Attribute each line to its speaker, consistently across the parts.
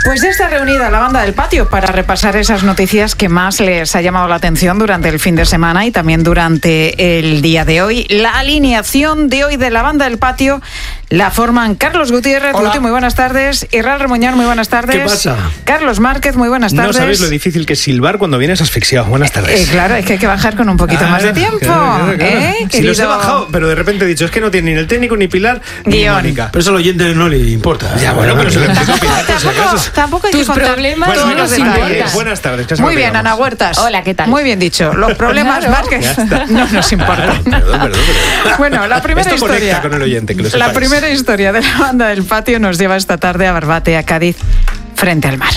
Speaker 1: Pues ya está reunida la banda del patio para repasar esas noticias que más les ha llamado la atención durante el fin de semana y también durante el día de hoy. La alineación de hoy de la banda del patio la forman Carlos Gutiérrez. Guti, muy buenas tardes. Israel Remuñán, muy buenas tardes.
Speaker 2: ¿Qué pasa?
Speaker 1: Carlos Márquez, muy buenas tardes.
Speaker 2: No sabéis lo difícil que es silbar cuando vienes asfixiado. Buenas tardes.
Speaker 1: Claro, es que hay que bajar con un poquito más de tiempo. Claro.
Speaker 2: Si los he bajado, pero de repente he dicho, es que no tiene ni el técnico, ni Pilar, ni Mónica.
Speaker 3: Pero eso al oyente no le importa.
Speaker 2: Ya, bueno, pero se lo explico a Pilar.
Speaker 1: Tampoco hay
Speaker 4: tus
Speaker 1: que contar
Speaker 4: problemas
Speaker 1: todos los detalles.
Speaker 2: Buenas tardes.
Speaker 1: Muy bien, Ana Huertas.
Speaker 4: Hola, ¿qué tal?
Speaker 1: Muy bien dicho. Los problemas, Márquez, no nos importan.
Speaker 2: Perdón.
Speaker 1: Bueno, la primera
Speaker 2: Esto
Speaker 1: historia.
Speaker 2: conecta con el oyente, que lo sepáis.
Speaker 1: La primera historia de la banda del patio nos lleva esta tarde a Barbate, a Cádiz, frente al mar.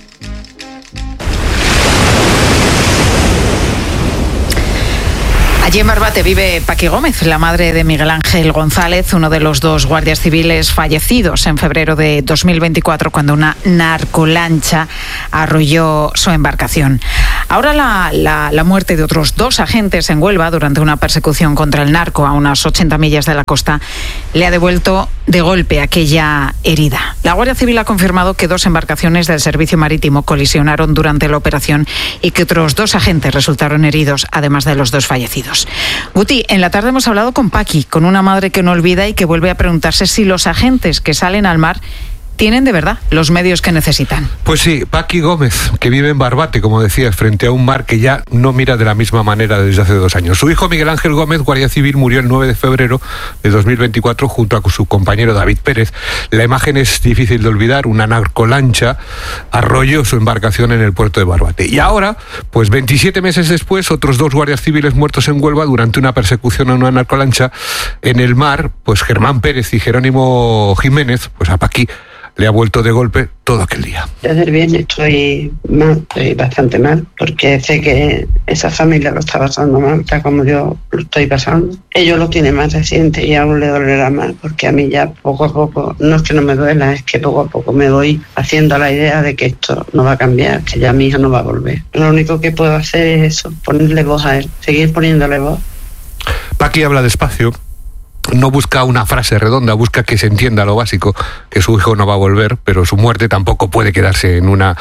Speaker 1: Allí en Barbate vive Paqui Gómez, la madre de Miguel Ángel González, uno de los dos guardias civiles fallecidos en febrero de 2024 cuando una narcolancha arrolló su embarcación. Ahora la muerte de otros dos agentes en Huelva durante una persecución contra el narco a unas 80 millas de la costa le ha devuelto de golpe aquella herida. La Guardia Civil ha confirmado que dos embarcaciones del Servicio Marítimo colisionaron durante la operación y que otros dos agentes resultaron heridos, además de los dos fallecidos. Guti, en la tarde hemos hablado con Paqui, con una madre que no olvida y que vuelve a preguntarse si los agentes que salen al mar tienen de verdad los medios que necesitan.
Speaker 5: Pues sí, Paqui Gómez, que vive en Barbate, como decías, frente a un mar que ya no mira de la misma manera desde hace 2 años. Su hijo Miguel Ángel Gómez, guardia civil, murió el 9 de febrero de 2024 junto a su compañero David Pérez. La imagen es difícil de olvidar, una narcolancha arrolló su embarcación en el puerto de Barbate. Y ahora, pues 27 meses después, otros dos guardias civiles muertos en Huelva durante una persecución a una narcolancha en el mar, pues Germán Pérez y Jerónimo Jiménez, pues a Paqui le ha vuelto de golpe todo aquel día.
Speaker 6: Desde el viernes estoy bastante mal, porque sé que esa familia lo está pasando mal, tal como yo lo estoy pasando. Ellos lo tienen más reciente y aún le dolerá más, porque a mí ya poco a poco, no es que no me duela, es que poco a poco me voy haciendo la idea de que esto no va a cambiar, que ya mi hija no va a volver. Lo único que puedo hacer es eso, ponerle voz a él, seguir poniéndole voz.
Speaker 5: Paqui habla despacio. No busca una frase redonda, busca que se entienda lo básico, que su hijo no va a volver, pero su muerte tampoco puede quedarse en una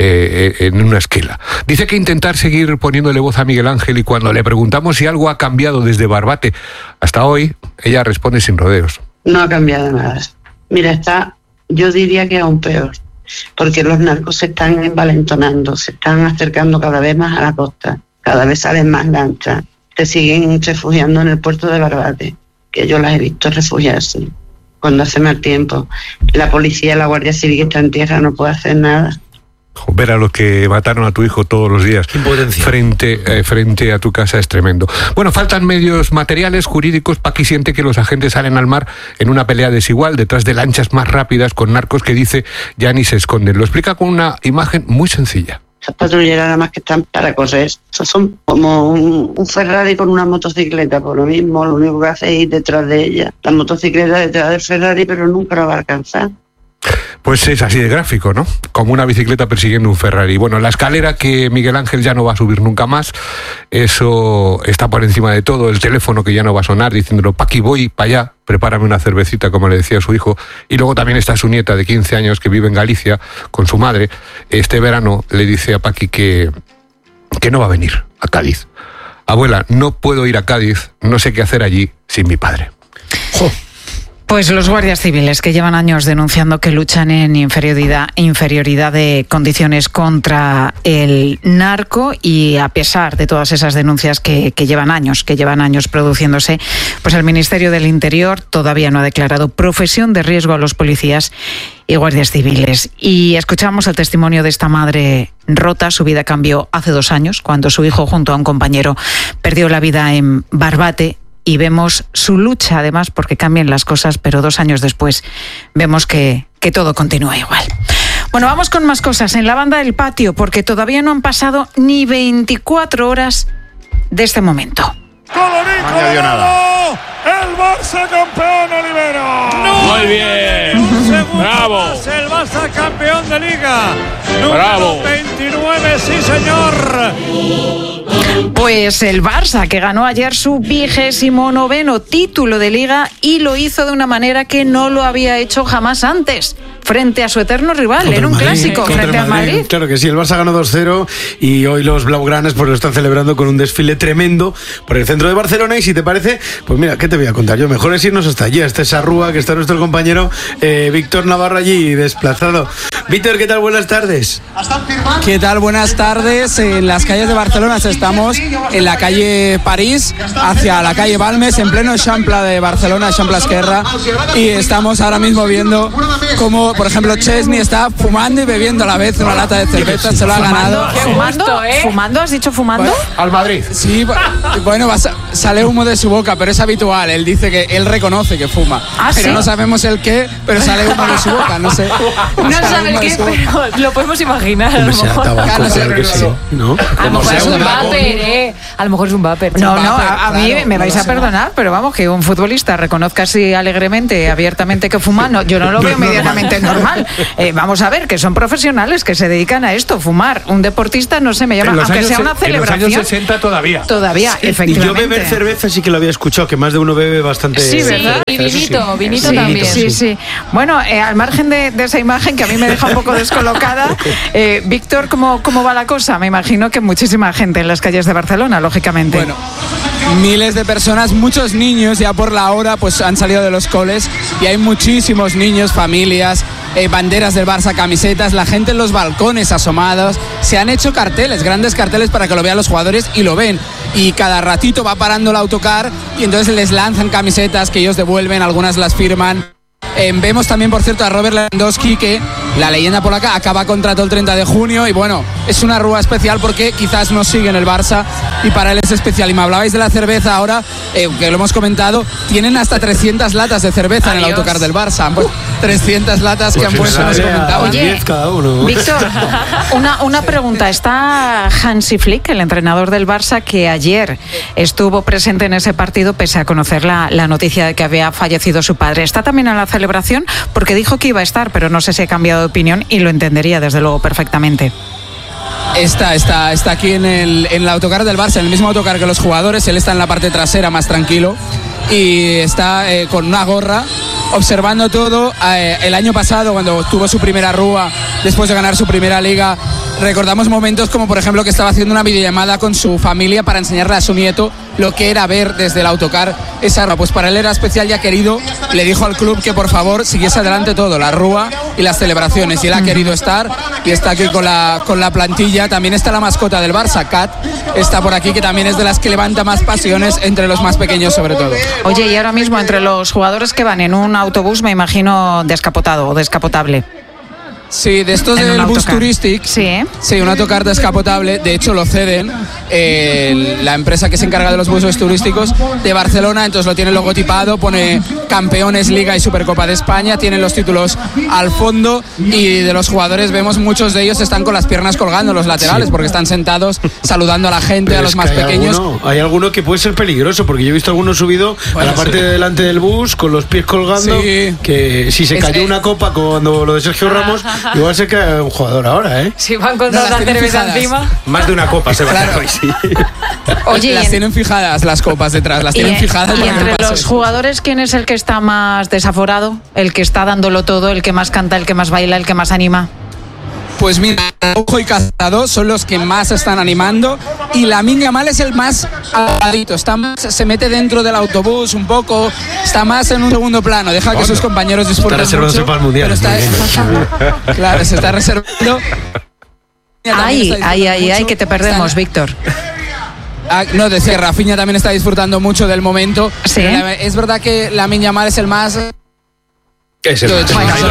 Speaker 5: esquela. Dice que intentar seguir poniéndole voz a Miguel Ángel, y cuando le preguntamos si algo ha cambiado desde Barbate hasta hoy, ella responde sin rodeos.
Speaker 6: No ha cambiado nada. Mira, yo diría que aún peor, porque los narcos se están envalentonando, se están acercando cada vez más a la costa, cada vez salen más lanchas, se siguen refugiando en el puerto de Barbate, que yo las he visto refugiarse cuando hace mal tiempo. La policía, la Guardia Civil que está en tierra no puede hacer nada.
Speaker 5: Ver a los que mataron a tu hijo todos los días frente a tu casa es tremendo. Bueno, faltan medios materiales, jurídicos. Paqui siente que los agentes salen al mar en una pelea desigual, detrás de lanchas más rápidas con narcos que dice ya ni se esconden. Lo explica con una imagen muy sencilla.
Speaker 6: Esas patrulleras nada más que están para correr. Esos son como un Ferrari con una motocicleta, por lo mismo, lo único que hace es ir detrás de ella. La motocicleta detrás del Ferrari, pero nunca lo va a alcanzar.
Speaker 5: Pues es así de gráfico, ¿no? Como una bicicleta persiguiendo un Ferrari. Bueno, la escalera que Miguel Ángel ya no va a subir nunca más, eso está por encima de todo. El teléfono que ya no va a sonar diciéndolo, Paqui, voy para allá, prepárame una cervecita, como le decía a su hijo. Y luego también está su nieta de 15 años que vive en Galicia con su madre. Este verano le dice a Paqui que no va a venir a Cádiz. Abuela, no puedo ir a Cádiz, no sé qué hacer allí sin mi padre. ¡Jo!
Speaker 1: Pues los guardias civiles que llevan años denunciando que luchan en inferioridad de condiciones contra el narco, y a pesar de todas esas denuncias que llevan años produciéndose, pues el Ministerio del Interior todavía no ha declarado profesión de riesgo a los policías y guardias civiles. Y escuchamos el testimonio de esta madre rota. Su vida cambió hace 2 años, cuando su hijo junto a un compañero perdió la vida en Barbate. Y vemos su lucha, además, porque cambian las cosas, pero 2 años después vemos que todo continúa igual. Bueno, vamos con más cosas en la banda del patio, porque todavía no han pasado ni 24 horas de este momento.
Speaker 7: No añadió nada. El Barça campeón, Olivero.
Speaker 8: No. Muy bien. Bravo.
Speaker 7: Más, el Barça campeón de Liga. Número
Speaker 8: Bravo.
Speaker 7: 29, sí señor.
Speaker 1: Pues el Barça, que ganó ayer su 29º título de Liga y lo hizo de una manera que no lo había hecho jamás antes, frente a su eterno rival, en un clásico, frente al Madrid.
Speaker 2: Claro que sí, el Barça ganó 2-0 y hoy los blaugranes pues lo están celebrando con un desfile tremendo por el centro de Barcelona. Y si te parece, pues mira, ¿qué te voy a contar yo? Mejor es irnos hasta allí, hasta esa rúa que está nuestro compañero Víctor Navarro allí desplazado. Víctor, ¿qué tal? Buenas tardes.
Speaker 3: ¿Qué tal? Buenas tardes. En las calles de Barcelona estamos en la calle París hacia la calle Balmes, en pleno Eixample de Barcelona, Eixample Esquerra, y estamos ahora mismo viendo cómo, por ejemplo, Chesney está fumando y bebiendo a la vez una lata de cerveza. Se lo ha ganado.
Speaker 1: ¿Fumando? ¿Has dicho fumando?
Speaker 3: Bueno,
Speaker 5: al Madrid.
Speaker 3: Sí, bueno, sale humo de su boca, pero es habitual. Él dice que él reconoce que fuma, pero
Speaker 1: ¿sí?
Speaker 3: no sabemos el qué, pero sale humo de su boca, no sé.
Speaker 4: No sabe el qué, pero lo podemos imaginar. A lo mejor.
Speaker 2: Claro que sí, ¿no?
Speaker 4: A lo mejor es un vapor, A lo mejor es un vapor.
Speaker 1: No, a mí me vais a perdonar, pero vamos, que un futbolista reconozca así alegremente, abiertamente que fuma, no, yo no lo veo medianamente normal. Vamos a ver, que son profesionales que se dedican a esto. Fumar, un deportista, no sé, me llama, aunque sea una celebración.
Speaker 5: En los años 60 todavía.
Speaker 1: Todavía,
Speaker 2: Sí,
Speaker 1: efectivamente.
Speaker 2: y yo beber cerveza sí que lo había escuchado, que más de uno bebe bastante.
Speaker 1: Sí, ¿verdad?
Speaker 4: Y vinito, vinito
Speaker 1: Sí,
Speaker 4: también.
Speaker 1: Sí. Bueno, al margen de esa imagen que a mí me deja un poco descolocada, Víctor, ¿cómo va la cosa? Me imagino que muchísima gente en las calles de Barcelona, lógicamente.
Speaker 3: Bueno, miles de personas, muchos niños ya por la hora pues han salido de los coles y hay muchísimos niños, familias, banderas del Barça, camisetas, la gente en los balcones asomados. Se han hecho carteles, grandes carteles para que lo vean los jugadores y lo ven. Y cada ratito va parando el autocar y entonces les lanzan camisetas que ellos devuelven, algunas las firman. Vemos también, por cierto, a Robert Lewandowski, que la leyenda polaca acaba contrato el 30 de junio y bueno, es una rúa especial porque quizás no sigue en el Barça y para él es especial. Y me hablabais de la cerveza ahora, que lo hemos comentado, tienen hasta 300 latas de cerveza en el autocar del Barça. Han puesto 300 latas que han puesto, nos comentaban.
Speaker 1: Oye,
Speaker 2: 10 cada uno.
Speaker 1: Víctor, una pregunta. ¿Está Hansi Flick, el entrenador del Barça, que ayer estuvo presente en ese partido pese a conocer la noticia de que había fallecido su padre? ¿Está también en la celebración? Porque dijo que iba a estar, pero no sé si ha cambiado de opinión y lo entendería desde luego perfectamente.
Speaker 3: Está aquí en el autocar del Barça, en el mismo autocar que los jugadores. Él está en la parte trasera más tranquilo y está con una gorra observando todo. El año pasado, cuando tuvo su primera rúa después de ganar su primera liga, recordamos momentos como por ejemplo que estaba haciendo una videollamada con su familia para enseñarle a su nieto lo que era ver desde el autocar esa rúa. Pues para él era especial y ha querido, le dijo al club que por favor siguiese adelante todo, la rúa y las celebraciones, y él ha querido estar y está aquí con la plantilla. También está la mascota del Barça, Kat, está por aquí, que también es de las que levanta más pasiones entre los más pequeños sobre todo.
Speaker 1: Oye, y ahora mismo entre los jugadores que van en un autobús, me imagino descapotado o descapotable.
Speaker 3: Sí, de estos del bus turístic. Sí, un autocar descapotable. De hecho, lo ceden la empresa que se encarga de los buses turísticos de Barcelona. Entonces lo tiene logotipado, pone Campeones, Liga y Supercopa de España. Tienen los títulos al fondo y de los jugadores vemos muchos de ellos están con las piernas colgando en los laterales, porque están sentados saludando a la gente, a los más pequeños.
Speaker 2: Hay alguno que puede ser peligroso, porque yo he visto algunos subido a la parte de delante del bus con los pies colgando. Sí. Que si se cayó una copa cuando lo de Sergio Ramos, igual se cae un jugador ahora, ¿eh?
Speaker 4: Si van con toda la cerveza encima.
Speaker 2: Más de una copa se va a caer, sí.
Speaker 3: Oye, las tienen fijadas las copas detrás, las tienen fijadas.
Speaker 1: Y entre los jugadores, ¿quién es el que está más desaforado? ¿El que está dándolo todo, el que más canta, el que más baila, el que más anima?
Speaker 3: Pues mira, Ojo y Cazado son los que más están animando y Lamine Yamal es el más apadito, se mete dentro del autobús un poco, está más en un segundo plano, deja que sus compañeros disfruten mucho,
Speaker 2: para el mundial,
Speaker 3: claro, se está reservando.
Speaker 1: Ay, que te perdemos, Víctor.
Speaker 3: No, decía, Rafinha también está disfrutando mucho del momento. ¿Sí? Es verdad que Lamine Yamal es el más...
Speaker 2: Es la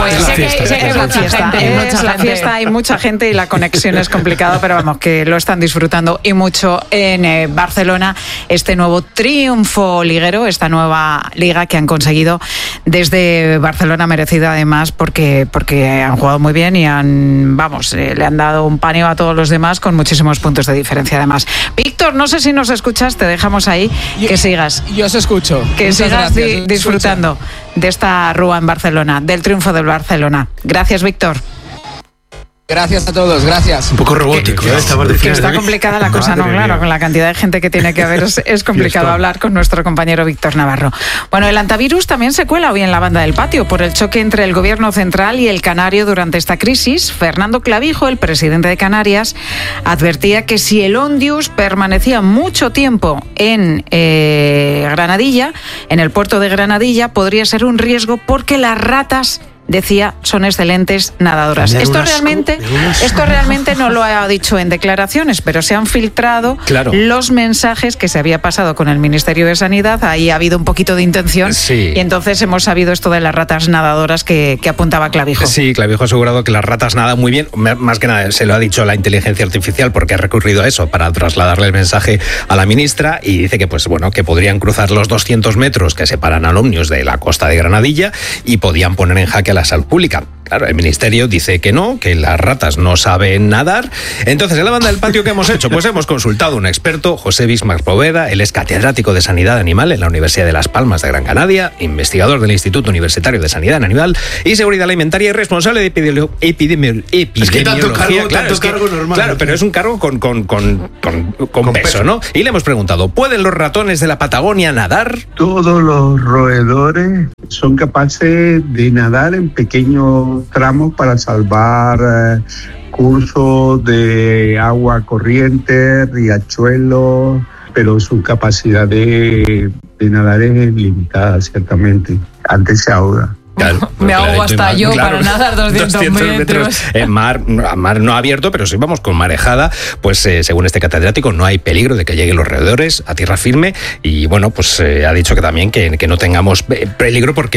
Speaker 1: fiesta, hay mucha gente y la conexión es complicada, pero vamos, que lo están disfrutando y mucho en Barcelona, este nuevo triunfo liguero, esta nueva liga que han conseguido desde Barcelona, merecida además porque han jugado muy bien y le han dado un paneo a todos los demás con muchísimos puntos de diferencia además. Víctor, no sé si nos escuchas, te dejamos ahí, que sigas.
Speaker 3: Yo os escucho.
Speaker 1: Que sigas disfrutando de esta rúa en Barcelona, del triunfo del Barcelona. Gracias, Víctor.
Speaker 3: Gracias a todos, gracias.
Speaker 2: Un poco robótico,
Speaker 1: que está complicada la cosa, no, claro, con la cantidad de gente que tiene que haber es complicado hablar con nuestro compañero Víctor Navarro. Bueno, el antivirus también se cuela hoy en la banda del patio por el choque entre el gobierno central y el canario durante esta crisis. Fernando Clavijo, el presidente de Canarias, advertía que si el Ondius permanecía mucho tiempo en Granadilla, en el puerto de Granadilla, podría ser un riesgo porque las ratas, decía, son excelentes nadadoras. Esto realmente no lo ha dicho en declaraciones, pero se han filtrado los mensajes que se había pasado con el Ministerio de Sanidad. Ahí ha habido un poquito de intención y entonces hemos sabido esto de las ratas nadadoras que apuntaba Clavijo.
Speaker 9: Sí, Clavijo ha asegurado que las ratas nadan muy bien. Más que nada se lo ha dicho la inteligencia artificial porque ha recurrido a eso para trasladarle el mensaje a la ministra y dice que que podrían cruzar los 200 metros que separan al Omnius de la costa de Granadilla y podían poner en jaque a la salud pública. Claro, el ministerio dice que no, que las ratas no saben nadar. Entonces, en la banda del patio, ¿qué hemos hecho? Pues hemos consultado a un experto, José Bismarck Poveda. Él es catedrático de Sanidad Animal en la Universidad de Las Palmas de Gran Canaria, investigador del Instituto Universitario de Sanidad Animal y Seguridad Alimentaria y responsable de epidemiología.
Speaker 2: Es que tanto cargo normal.
Speaker 9: Claro, pero es un cargo con peso, ¿no? Y le hemos preguntado, ¿pueden los ratones de la Patagonia nadar?
Speaker 10: Todos los roedores son capaces de nadar en pequeños tramos para salvar cursos de agua corriente, riachuelos, pero su capacidad de nadar es limitada, ciertamente. Antes se ahoga.
Speaker 9: Claro,
Speaker 4: me ahogo hasta yo para nadar 200 metros.
Speaker 9: En mar no abierto, pero si vamos con marejada, pues según este catedrático no hay peligro de que lleguen los roedores a tierra firme y ha dicho que también que no tengamos peligro porque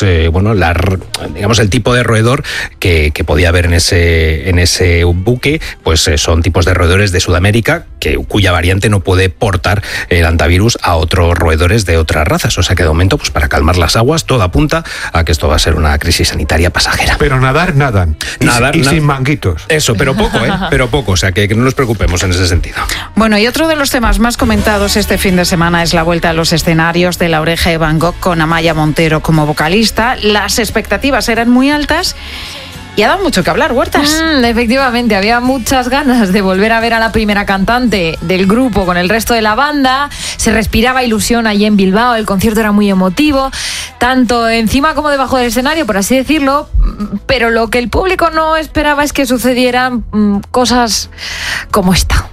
Speaker 9: el tipo de roedor que podía haber en ese buque, pues son tipos de roedores de Sudamérica cuya variante no puede portar el antivirus a otros roedores de otras razas. O sea que de momento, pues para calmar las aguas, todo apunta a que esto va a ser una crisis sanitaria pasajera.
Speaker 5: Pero nadan. Y sin manguitos.
Speaker 9: Eso, pero poco, pero poco. O sea que no nos preocupemos en ese sentido.
Speaker 1: Bueno, y otro de los temas más comentados este fin de semana es la vuelta a los escenarios de La Oreja de Van Gogh con Amaya Montero como vocalista. Las expectativas eran muy altas y ha dado mucho que hablar, Huertas.
Speaker 4: Efectivamente, había muchas ganas de volver a ver a la primera cantante del grupo con el resto de la banda. Se respiraba ilusión allí en Bilbao, el concierto era muy emotivo, tanto encima como debajo del escenario, por así decirlo, pero lo que el público no esperaba es que sucedieran cosas como esta.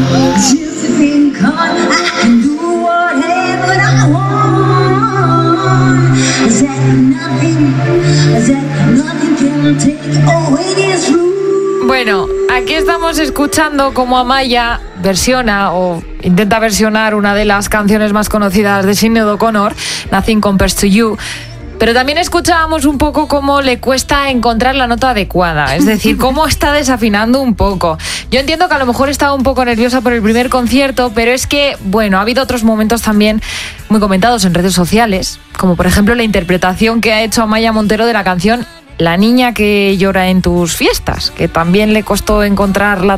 Speaker 4: Bueno, aquí estamos escuchando cómo Amaya versiona o intenta versionar una de las canciones más conocidas de Sinéad O'Connor, Nothing Compares to You. Pero también escuchábamos un poco cómo le cuesta encontrar la nota adecuada, es decir, cómo está desafinando un poco. Yo entiendo que a lo mejor estaba un poco nerviosa por el primer concierto, pero es que, ha habido otros momentos también muy comentados en redes sociales, como por ejemplo la interpretación que ha hecho Amaya Montero de la canción La niña que llora en tus fiestas, que también le costó encontrar la